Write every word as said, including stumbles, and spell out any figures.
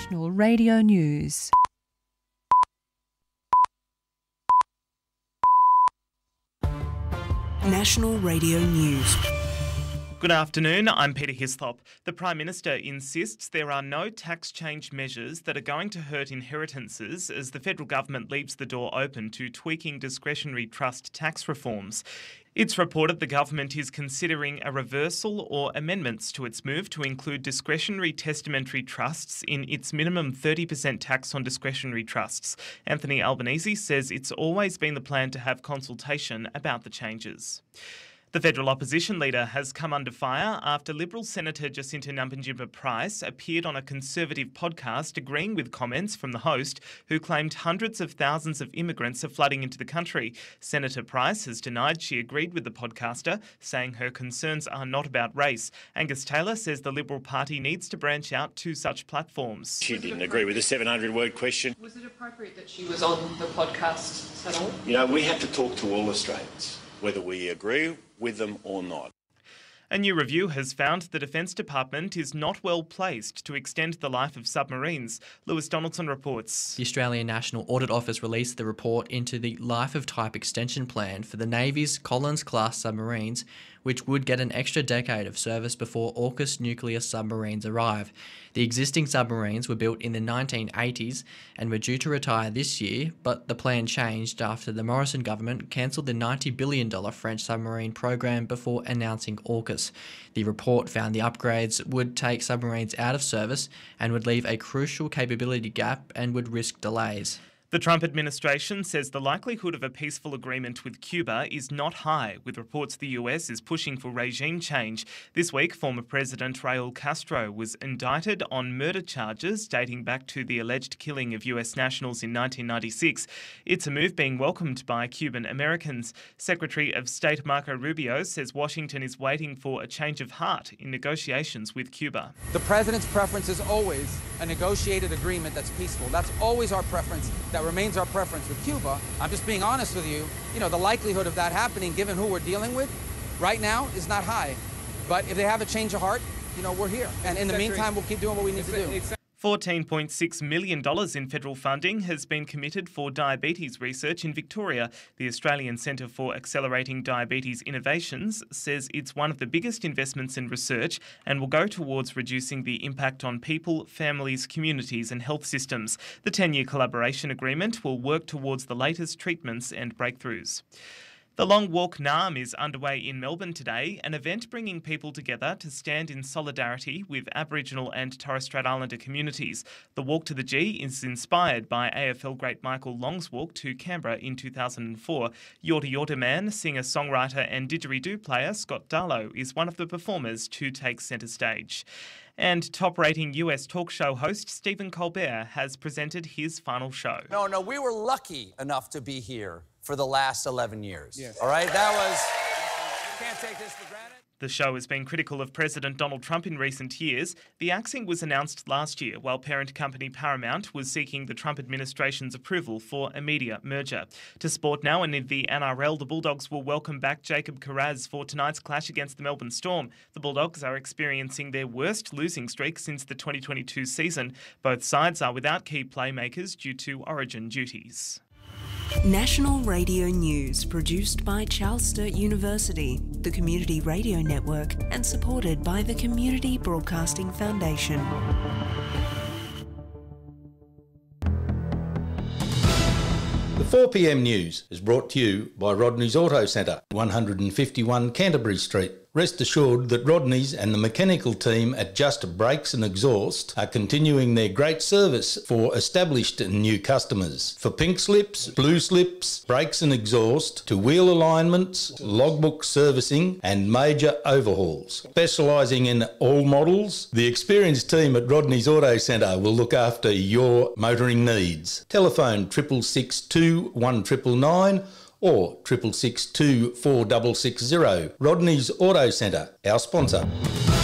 National Radio News. National Radio News. Good afternoon, I'm Peter Hislop. The Prime Minister insists there are no tax change measures that are going to hurt inheritances as the federal government leaves the door open to tweaking discretionary trust tax reforms. It's reported the government is considering a reversal or amendments to its move to include discretionary testamentary trusts in its minimum thirty percent tax on discretionary trusts. Anthony Albanese says it's always been the plan to have consultation about the changes. The federal opposition leader has come under fire after Liberal Senator Jacinta Nampijinpa Price appeared on a Conservative podcast agreeing with comments from the host who claimed hundreds of thousands of immigrants are flooding into the country. Senator Price has denied she agreed with the podcaster, saying her concerns are not about race. Angus Taylor says the Liberal Party needs to branch out to such platforms. She didn't agree with the seven hundred word question. Was it appropriate that she was on the podcast at all? You know, we have to talk to all Australians, whether we agree with them or not. A new review has found the Defence Department is not well placed to extend the life of submarines. Lewis Donaldson reports. The Australian National Audit Office released the report into the Life of Type Extension Plan for the Navy's Collins-class submarines, which would get an extra decade of service before AUKUS nuclear submarines arrive. The existing submarines were built in the nineteen eighties and were due to retire this year, but the plan changed after the Morrison government cancelled the ninety billion dollars French submarine program before announcing AUKUS. The report found the upgrades would take submarines out of service and would leave a crucial capability gap and would risk delays. The Trump administration says the likelihood of a peaceful agreement with Cuba is not high, with reports the U S is pushing for regime change. This week, former President Raul Castro was indicted on murder charges dating back to the alleged killing of U S nationals in nineteen ninety-six. It's a move being welcomed by Cuban Americans. Secretary of State Marco Rubio says Washington is waiting for a change of heart in negotiations with Cuba. The president's preference is always a negotiated agreement that's peaceful. That's always our preference. That remains our preference with Cuba. I'm just being honest with you. You know, the likelihood of that happening, given who we're dealing with right now, is not high. But if they have a change of heart, you know, we're here. And in the meantime, we'll keep doing what we need to do. fourteen point six million dollars in federal funding has been committed for diabetes research in Victoria. The Australian Centre for Accelerating Diabetes Innovations says it's one of the biggest investments in research and will go towards reducing the impact on people, families, communities and health systems. The ten-year collaboration agreement will work towards the latest treatments and breakthroughs. The Long Walk Naarm is underway in Melbourne today, an event bringing people together to stand in solidarity with Aboriginal and Torres Strait Islander communities. The Walk to the G is inspired by A F L great Michael Long's walk to Canberra in two thousand four. Yorta Yorta man, singer, songwriter and didgeridoo player Scott Darlow is one of the performers to take centre stage. And top-rating U S talk show host Stephen Colbert has presented his final show. No, no, we were lucky enough to be here for the last eleven years. Yes. All right, that was... You can't take this for granted. The show has been critical of President Donald Trump in recent years. The axing was announced last year while parent company Paramount was seeking the Trump administration's approval for a media merger. To sport now, and in the N R L, the Bulldogs will welcome back Jacob Kiraz for tonight's clash against the Melbourne Storm. The Bulldogs are experiencing their worst losing streak since the twenty twenty-two season. Both sides are without key playmakers due to origin duties. National Radio News, produced by Charles Sturt University, the Community Radio Network, and supported by the Community Broadcasting Foundation. The four p m news is brought to you by Rodney's Auto Centre, one fifty-one Canterbury Street. Rest assured that Rodney's and the mechanical team at Just Brakes and Exhaust are continuing their great service for established and new customers. For pink slips, blue slips, brakes and exhaust, to wheel alignments, logbook servicing and major overhauls. Specialising in all models, the experienced team at Rodney's Auto Centre will look after your motoring needs. Telephone triple six two one nine nine or triple six two four six six zero. Rodney's Auto Centre, our sponsor.